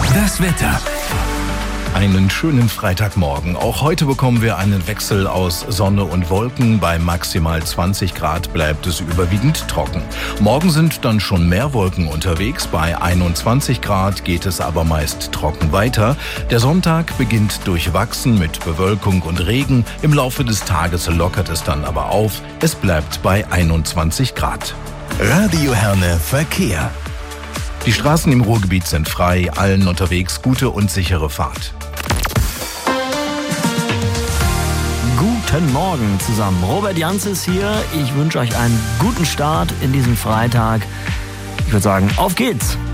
Das Wetter. Einen schönen Freitagmorgen. Auch heute bekommen wir einen Wechsel aus Sonne und Wolken. Bei maximal 20 Grad bleibt es überwiegend trocken. Morgen sind dann schon mehr Wolken unterwegs. Bei 21 Grad geht es aber meist trocken weiter. Der Sonntag beginnt durchwachsen mit Bewölkung und Regen. Im Laufe des Tages lockert es dann aber auf. Es bleibt bei 21 Grad. Radio Herne Verkehr. Die Straßen im Ruhrgebiet sind frei, allen unterwegs gute und sichere Fahrt. Guten Morgen zusammen. Robert Janzes hier. Ich wünsche euch einen guten Start in diesem Freitag. Ich würde sagen, auf geht's!